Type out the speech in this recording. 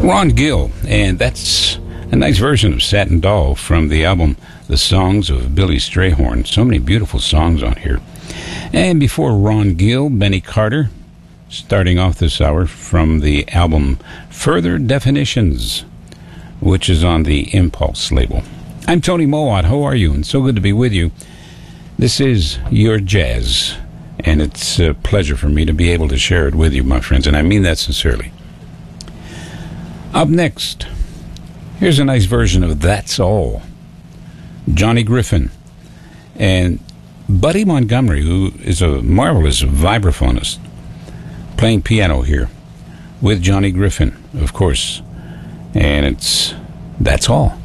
Ron Gill, and that's a nice version of Satin Doll from the album The Songs of Billy Strayhorn. So many beautiful songs on here. And before Ron Gill, Benny Carter, starting off this hour from the album Further Definitions, which is on the Impulse label. I'm Tony Mowat. How are you? And so good to be with you. This is Your Jazz, and it's a pleasure for me to be able to share it with you, my friends, and I mean that sincerely. Up next, here's a nice version of That's All. Johnny Griffin and Buddy Montgomery, who is a marvelous vibraphonist, playing piano here with Johnny Griffin, of course. And it's That's All.